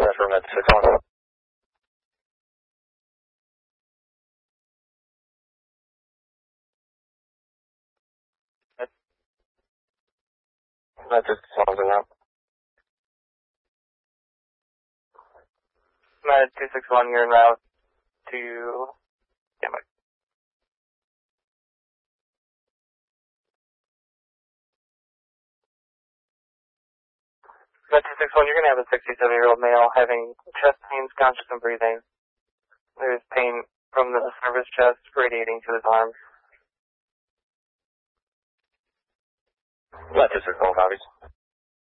for Med 6-1. Med 6-1's in now. Med 261, you're en route to Gamma. Med 261, you're going to have a 67-year-old male having chest pains, conscious and breathing. There's pain from the service chest radiating to his arms. Med 261 copies.